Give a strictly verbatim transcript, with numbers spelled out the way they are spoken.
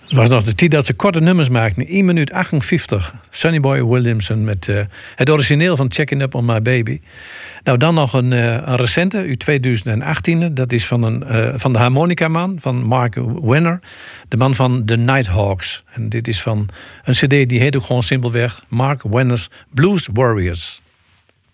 Het was nog de tijd dat ze korte nummers maakten. één minuut achtenvijftig. Sonny Boy Williamson met uh, het origineel van Checking Up On My Baby. Nou, dan nog een, uh, een recente, uit tweeduizend achttien. Dat is van, een, uh, van de harmonicaman, van Mark Wenner. De man van The Nighthawks. En dit is van een cd die heet ook gewoon simpelweg Mark Wenner's Blues Warriors.